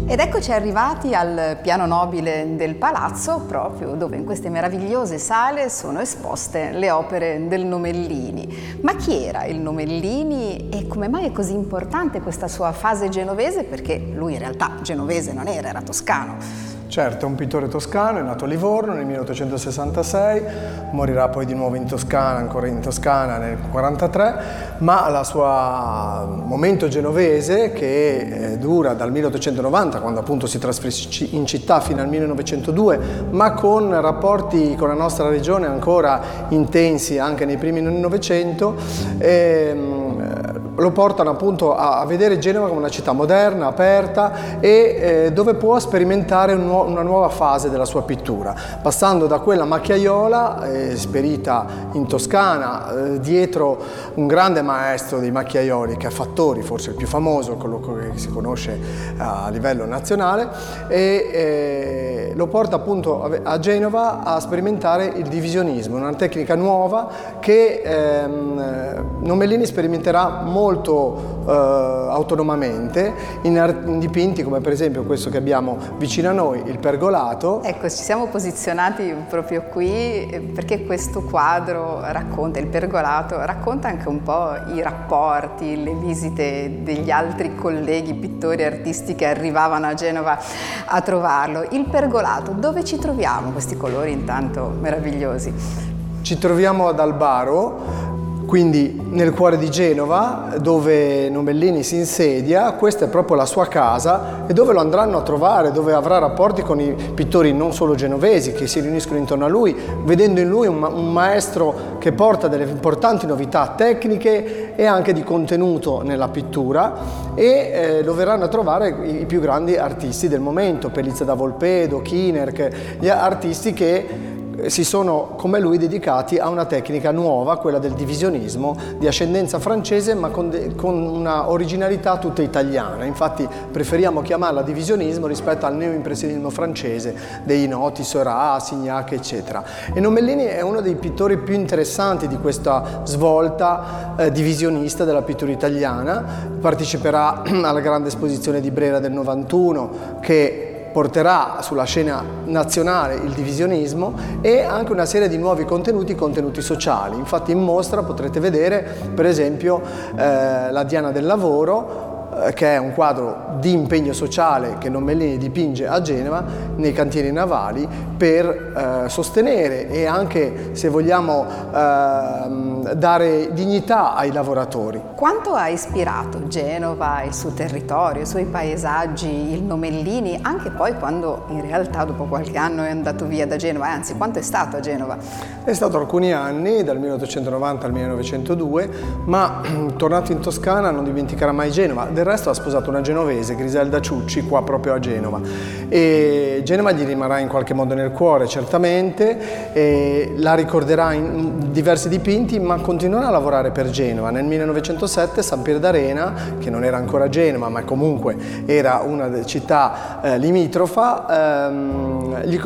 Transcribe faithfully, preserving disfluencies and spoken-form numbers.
Ed eccoci arrivati al piano nobile del palazzo, proprio dove in queste meravigliose sale sono esposte le opere del Nomellini. Ma chi era il Nomellini e come mai è così importante questa sua fase genovese? Perché lui in realtà genovese non era, era toscano. Certo, è un pittore toscano, è nato a Livorno nel milleottocentosessantasei, morirà poi di nuovo in Toscana, ancora in Toscana nel quarantatré, ma la sua momento genovese, che eh, dura dal milleottocentonovanta, quando appunto si trasferisce in città, fino al millenovecentodue, ma con rapporti con la nostra regione ancora intensi anche nei primi del Novecento, ehm, lo portano appunto a, a vedere Genova come una città moderna, aperta e eh, dove può sperimentare un nuovo una nuova fase della sua pittura, passando da quella macchiaiola, eh, esperita in Toscana, eh, dietro un grande maestro dei macchiaioli, che è Fattori, forse il più famoso, quello che si conosce a livello nazionale, e eh, lo porta appunto a, a Genova a sperimentare il divisionismo, una tecnica nuova che ehm, Nomellini sperimenterà molto eh, autonomamente in, in dipinti come per esempio questo che abbiamo vicino a noi, il Pergolato. Ecco, ci siamo posizionati proprio qui perché questo quadro racconta, il Pergolato, racconta anche un po' i rapporti, le visite degli altri colleghi pittori e artisti che arrivavano a Genova a trovarlo. Il Pergolato, dove ci troviamo questi colori intanto meravigliosi? Ci troviamo ad Albaro, quindi nel cuore di Genova, dove Nomellini si insedia. Questa è proprio la sua casa e dove lo andranno a trovare, dove avrà rapporti con i pittori non solo genovesi che si riuniscono intorno a lui, vedendo in lui un, ma un maestro che porta delle importanti novità tecniche e anche di contenuto nella pittura, e eh, lo verranno a trovare i, i più grandi artisti del momento, Pelizza da Volpedo, Kinnert, gli artisti che si sono come lui dedicati a una tecnica nuova, quella del divisionismo di ascendenza francese ma con, de, con una originalità tutta italiana. Infatti preferiamo chiamarla divisionismo rispetto al neoimpressionismo francese dei noti Seurat, Signac eccetera. E Nomellini è uno dei pittori più interessanti di questa svolta eh, divisionista della pittura italiana. Parteciperà alla grande esposizione di Brera del novantuno, che porterà sulla scena nazionale il divisionismo e anche una serie di nuovi contenuti, contenuti sociali. Infatti in mostra potrete vedere per esempio eh, la Diana del Lavoro, eh, che è un quadro di impegno sociale che Nomellini dipinge a Genova nei cantieri navali per eh, sostenere e anche, se vogliamo, eh, dare dignità ai lavoratori. Quanto ha ispirato Genova, il suo territorio, i suoi paesaggi, il Nomellini, anche poi quando in realtà dopo qualche anno è andato via da Genova, anzi quanto è stato a Genova? È stato alcuni anni, dal milleottocentonovanta al millenovecentodue, ma tornato in Toscana non dimenticherà mai Genova. Del resto ha sposato una genovese, Griselda Ciucci, qua proprio a Genova, e Genova gli rimarrà in qualche modo nel cuore certamente, e la ricorderà in diversi dipinti, ma continuerà a lavorare per Genova. Nel millenovecentosette San Pier d'Arena, che non era ancora Genova ma comunque era una città eh, limitrofa, ehm, gli